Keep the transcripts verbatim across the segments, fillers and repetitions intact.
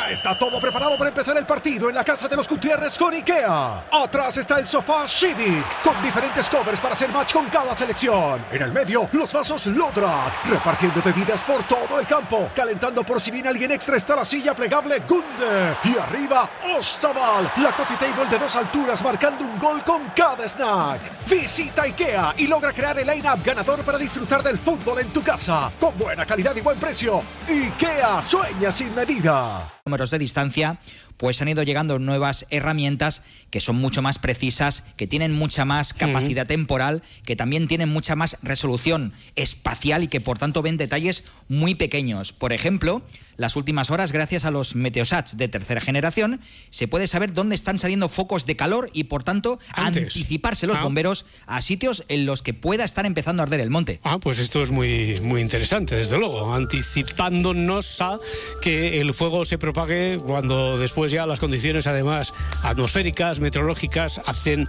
Ya está todo preparado para empezar el partido en la casa de los Gutiérrez con IKEA. Atrás está el sofá Civic, con diferentes covers para hacer match con cada selección. En el medio, los vasos Lodrat, repartiendo bebidas por todo el campo. Calentando por si viene alguien extra está la silla plegable Gunde. Y arriba, Ostaval, la coffee table de dos alturas marcando un gol con cada snack. Visita IKEA y logra crear el line-up ganador para disfrutar del fútbol en tu casa. Con buena calidad y buen precio. IKEA, sueña sin medida. Números de distancia, pues han ido llegando nuevas herramientas que son mucho más precisas, que tienen mucha más capacidad uh-huh. temporal, que también tienen mucha más resolución espacial y que por tanto ven detalles muy pequeños. Por ejemplo, las últimas horas, gracias a los Meteosats de tercera generación, se puede saber dónde están saliendo focos de calor y por tanto Antes. anticiparse los ah. bomberos a sitios en los que pueda estar empezando a arder el monte. Ah, pues esto es muy, muy interesante, desde luego, anticipándonos a que el fuego se propague cuando después ya las condiciones además atmosféricas, meteorológicas hacen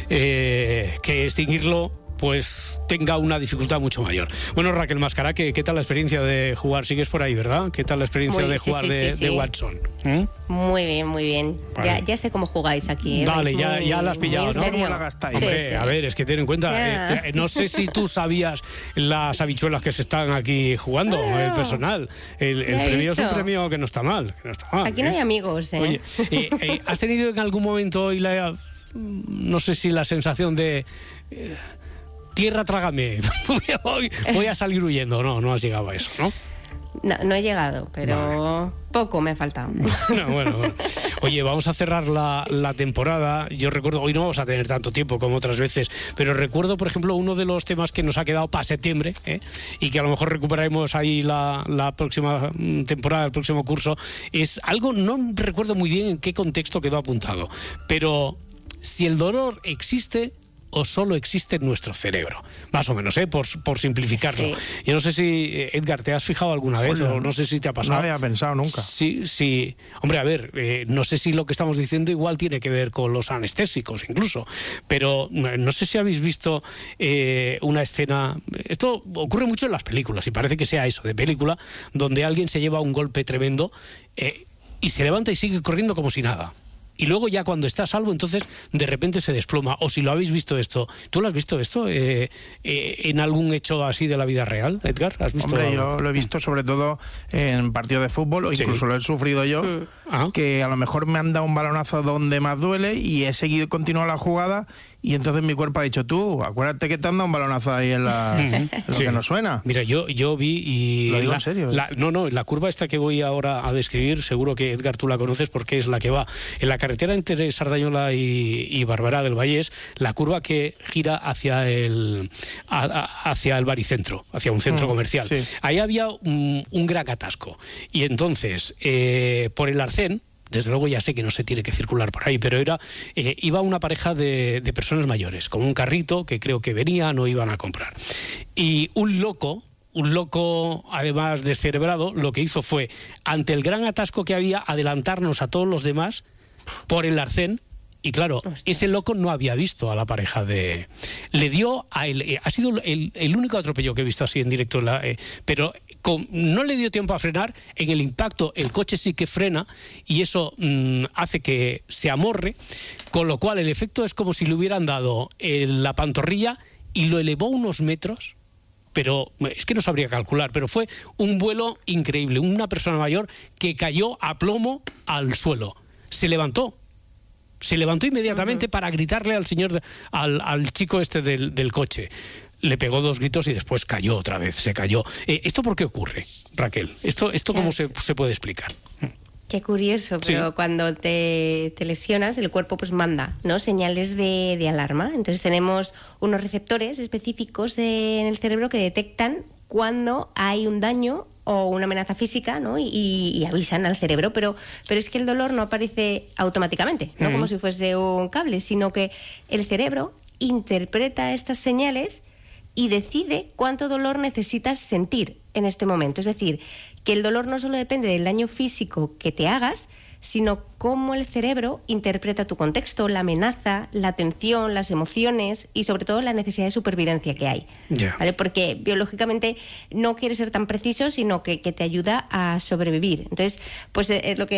eh, que extinguirlo pues tenga una dificultad mucho mayor. Bueno, Raquel Mascará, ¿qué, qué tal la experiencia de jugar? Sigues por ahí, ¿verdad? ¿Qué tal la experiencia muy, de sí, jugar sí, de, sí, sí. de Watson? ¿Mm? Muy bien, muy bien. Vale. Ya, ya sé cómo jugáis aquí. ¿eh? Vale, muy, ya, ya la has pillado, ¿no? ¿Cómo la gastáis? Hombre, sí, sí. a ver, es que ten en cuenta, eh, eh, no sé si tú sabías las habichuelas que se están aquí jugando, ah, el personal. El, el premio es un premio que no está mal. Que no está mal aquí ¿eh? no hay amigos, ¿eh? Oye, eh, eh, ¿has tenido en algún momento hoy la, no sé si la sensación de... Eh, tierra, trágame, voy, voy a salir huyendo? No, no has llegado a eso, ¿no? No, no he llegado, pero vale. poco me ha faltado. No, bueno, bueno. Oye, vamos a cerrar la, la temporada. Yo recuerdo, hoy no vamos a tener tanto tiempo como otras veces, pero recuerdo, por ejemplo, uno de los temas que nos ha quedado para septiembre, ¿eh? y que a lo mejor recuperaremos ahí la, la próxima temporada, el próximo curso, es algo, no recuerdo muy bien en qué contexto quedó apuntado, pero si el dolor existe o solo existe en nuestro cerebro, más o menos, ¿eh? por, por simplificarlo. Sí. Yo no sé si, Edgar, ¿te has fijado alguna vez? Oye, o no sé si te ha pasado. No había pensado nunca. Sí, sí. Hombre, a ver, eh, no sé si lo que estamos diciendo igual tiene que ver con los anestésicos incluso, pero no sé si habéis visto eh, una escena, esto ocurre mucho en las películas y parece que sea eso, de película, donde alguien se lleva un golpe tremendo eh, y se levanta y sigue corriendo como si nada. Y luego ya cuando está a salvo, entonces de repente se desploma. O si lo habéis visto esto, ¿tú lo has visto esto eh, eh, en algún hecho así de la vida real, Edgar? ¿Has visto? Hombre, yo lo he visto sobre todo en partidos de fútbol, o incluso sí. lo he sufrido yo, mm. que a lo mejor me han dado un balonazo donde más duele y he seguido y continuado la jugada. Y entonces mi cuerpo ha dicho, tú, acuérdate que te han dado un balonazo ahí en, la, en lo sí. que no suena. Mira, yo, yo vi y... Lo digo la, en serio. La, no, no, la curva esta que voy ahora a describir, seguro que, Edgar, tú la conoces porque es la que va en la carretera entre Sardañola y, y Barberá del Vallés, la curva que gira hacia el, a, a, hacia el baricentro, hacia un centro mm, comercial. Sí. Ahí había un, un gran atasco. Y entonces, eh, por el arcén, desde luego ya sé que no se tiene que circular por ahí, pero era eh, iba una pareja de, de personas mayores, con un carrito que creo que venían o iban a comprar. Y un loco, un loco además descerebrado, lo que hizo fue, ante el gran atasco que había, adelantarnos a todos los demás por el arcén. Y claro, Hostia. ese loco no había visto a la pareja de... Le dio a él... Eh, ha sido el, el único atropello que he visto así en directo, la, eh, pero con, no le dio tiempo a frenar. En el impacto el coche sí que frena y eso mmm, hace que se amorre, con lo cual el efecto es como si le hubieran dado eh, la pantorrilla y lo elevó unos metros. Pero es que no sabría calcular, pero fue un vuelo increíble. Una persona mayor que cayó a plomo al suelo. Se levantó. Se levantó inmediatamente uh-huh. para gritarle al señor, de, al, al chico este del, del coche. Le pegó dos gritos y después cayó otra vez, se cayó. Eh, ¿Esto por qué ocurre, Raquel? ¿Esto, esto cómo se, se puede explicar? Qué curioso, pero sí. cuando te, te lesionas, el cuerpo pues manda, ¿no? Señales de, de alarma. Entonces tenemos unos receptores específicos en el cerebro que detectan cuando hay un daño o una amenaza física, ¿no? Y, y avisan al cerebro, pero, pero es que el dolor no aparece automáticamente, no mm. como si fuese un cable, sino que el cerebro interpreta estas señales y decide cuánto dolor necesitas sentir en este momento. Es decir, que el dolor no solo depende del daño físico que te hagas, sino cómo el cerebro interpreta tu contexto, la amenaza, la tensión, las emociones y sobre todo la necesidad de supervivencia que hay. Yeah. ¿Vale? Porque biológicamente no quiere ser tan preciso, sino que, que te ayuda a sobrevivir. Entonces, pues es lo que